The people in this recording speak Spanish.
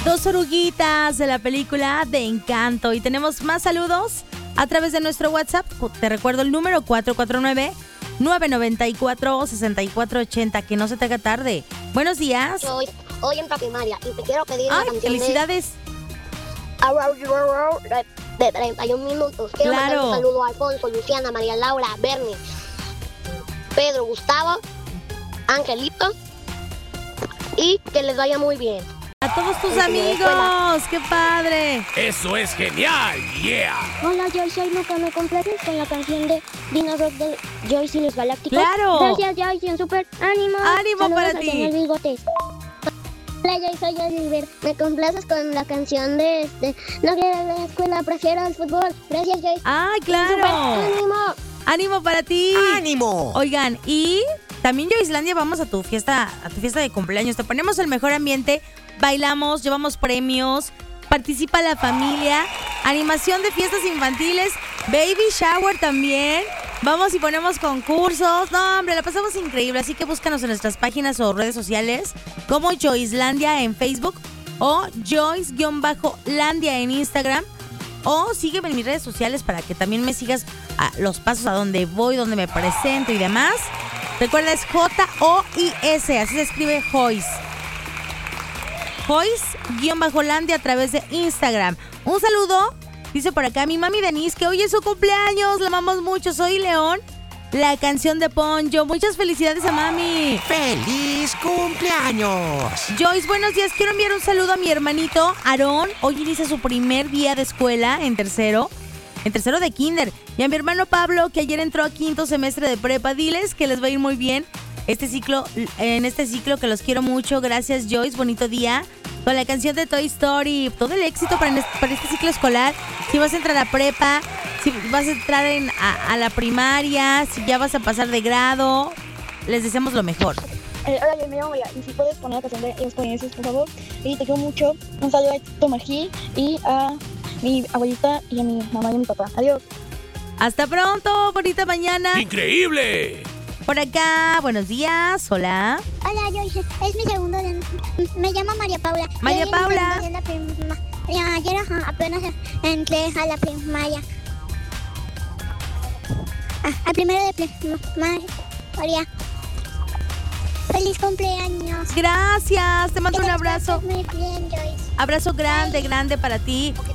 Dos oruguitas de la película de Encanto. Y tenemos más saludos a través de nuestro WhatsApp. Te recuerdo el número 449-994-6480. Que no se te haga tarde. Buenos días. Hoy en primaria y te quiero pedir Ay, la canción felicidades. de 31 minutos. Quiero mandar un saludo a Alfonso, Luciana, María Laura, Bernie, Pedro, Gustavo, Angelito y que les vaya muy bien. A todos tus amigos, qué padre. Eso es genial, yeah. Hola, Joyce, soy Luca. ¿Me complaces con la canción de Dino Rock de Joyce y los Galácticos? ¡Claro! Gracias, Joyce, en súper ánimo. ¡Ánimo para ti! Señor Bigotes. Hola, Joyce, soy Oliver. ¿Me complaces con la canción de No quiero ir a la escuela, prefiero el fútbol? Gracias, Joyce. ¡Ay, claro! ¡Ánimo! ¡Ánimo para ti! ¡Ánimo! Oigan, y también Joycelandia, vamos a tu fiesta de cumpleaños. Te ponemos el mejor ambiente, bailamos, llevamos premios, participa la familia, animación de fiestas infantiles, baby shower también. Vamos y ponemos concursos. No, hombre, la pasamos increíble. Así que búscanos en nuestras páginas o redes sociales como Joycelandia en Facebook o Joyce-Landia en Instagram. O sígueme en mis redes sociales para que también me sigas los pasos a donde voy, donde me presento y demás. Recuerda, es Jois, así se escribe Joyce. Joyce-Landia a través de Instagram. Un saludo, dice por acá mi mami Denise, que hoy es su cumpleaños. La amamos mucho, soy León. La canción de Poncho. Muchas felicidades a mami. ¡Feliz cumpleaños! Joyce, buenos días. Quiero enviar un saludo a mi hermanito Aarón. Hoy inicia su primer día de escuela en tercero de kinder. Y a mi hermano Pablo, que ayer entró a quinto semestre de prepa. Diles que les va a ir muy bien en este ciclo, que los quiero mucho. Gracias, Joyce. Bonito día. Con la canción de Toy Story. Todo el éxito para este ciclo escolar. Si vas a entrar a prepa, si vas a entrar a la primaria, si ya vas a pasar de grado, les deseamos lo mejor. Hola, yo me llamo María. Y si puedes poner la canción de Los Polineses, por favor. Y te quiero mucho. Un saludo a Tomají y a mi abuelita y a mi mamá y a mi papá. Adiós. Hasta pronto, bonita mañana. ¡Increíble! Por acá, buenos días, hola. Hola, Joyce, es mi segundo día. Me llamo María Paula. María Paula. Ayer apenas entré a la primaria. Al primero de primaria. ¡Feliz cumpleaños! Gracias, te mando un abrazo. Muy bien, Joyce. Abrazo grande para ti.